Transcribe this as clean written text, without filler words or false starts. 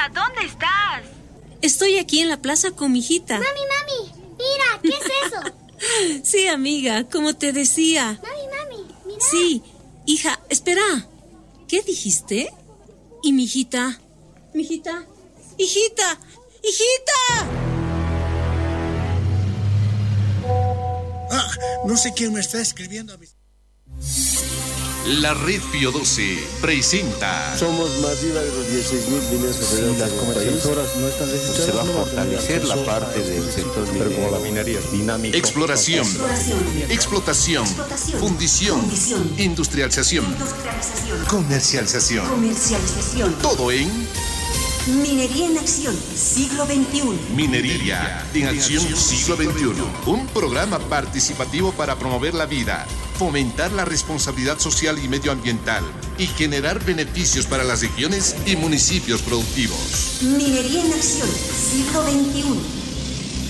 Amiga, ¿dónde estás? Estoy aquí en la plaza con mi hijita. Mami, mira, ¿qué es eso? Sí, amiga, como te decía. Mami, mira. Sí, hija, espera. ¿Qué dijiste? ¿Y mi hijita? ¿Mi hijita? ¡Hijita! ¡Hijita! No sé quién me está escribiendo a mí. La Red Pío XII presenta. Somos más de los 16.000 líneas federales. Las comercializadoras no están registradas. Se va a fortalecer la parte del sector minero. Pero como la minería es dinámica. Exploración, explotación, fundición, industrialización, comercialización. Todo en Minería en Acción, siglo XXI. Minería en Acción Siglo XXI. Un programa participativo para promover la vida, fomentar la responsabilidad social y medioambiental y generar beneficios para las regiones y municipios productivos. Minería en Acción, siglo XXI.